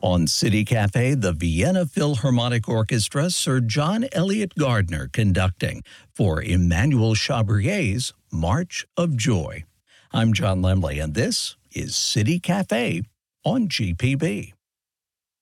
On City Cafe, the Vienna Philharmonic Orchestra, Sir John Eliot Gardner conducting for Emmanuel Chabrier's March of Joy. I'm John Lemley, and this is City Cafe on GPB.